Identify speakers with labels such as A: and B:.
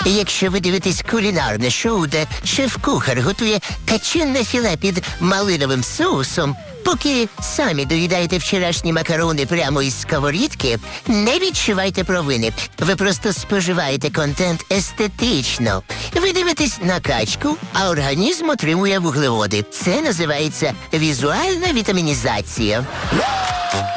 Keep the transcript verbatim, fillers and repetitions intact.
A: Якщо ви дивитесь кулінарне шоу, де шеф-кухар готує качинне філе під малиновим соусом, поки самі доїдаєте вчорашні макарони прямо із сковорідки, не відчувайте провини. Ви просто споживаєте контент естетично. Ви дивитесь на качку, а організм отримує вуглеводи. Це називається візуальна вітамінізація.